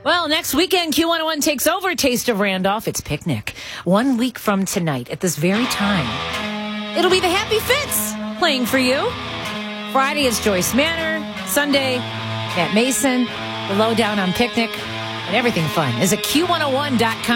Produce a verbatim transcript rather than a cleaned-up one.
Well, next weekend, Q one oh one takes over Taste of Randolph. It's Picnic. One week from tonight at this very time. It'll be the Happy Fits playing for you. Friday is Joyce Manor. Sunday, Matt Mason. The lowdown on Picnic and everything fun is at Q one oh one dot com.